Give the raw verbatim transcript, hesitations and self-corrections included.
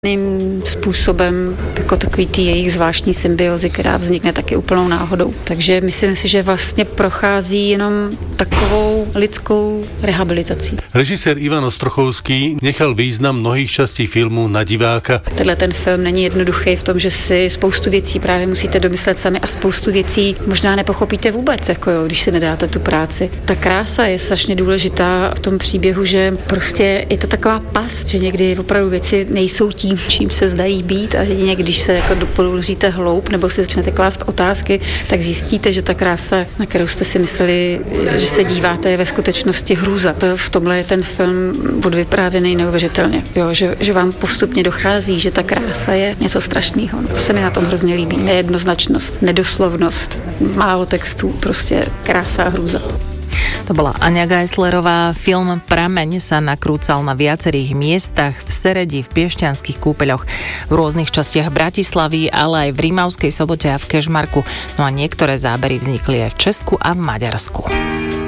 způsobem jako takový ty jejich zvláštní symbiozy, která vznikne taky úplnou náhodou. Takže myslím si, že vlastně prochází jenom takovou lidskou rehabilitací. Režisér Ivan Ostrochovský nechal význam mnohých častí filmu na diváka. Tenhle ten film není jednoduchý v tom, že si spoustu věcí právě musíte domyslet sami a spoustu věcí možná nepochopíte vůbec, jako jo, když si nedáte tu práci. Ta krása je strašně důležitá v tom příběhu, že prostě je to taková past, že někdy opravdu věci nejsou tím, čím se zdají být, a jedině když se jako ponoříte hloub nebo si začnete klást otázky, tak zjistíte, že ta krása, na kterou jste si mysleli, že se díváte, je ve skutečnosti hrůza. To v tomhle je ten film odvyprávěný neuvěřitelně. Jo, že, že vám postupně dochází, že ta krása je něco strašného. To se mi na tom hrozně líbí. Nejednoznačnost, nedoslovnost, málo textů, prostě krása a hrůza. To bola Aňa Geislerová. Film Prameň sa nakrúcal na viacerých miestach v Seredi, v Piešťanských kúpeľoch, v rôznych častiach Bratislavy, ale aj v Rímavskej Sobote a v Kežmarku. No a niektoré zábery vznikli aj v Česku a v Maďarsku.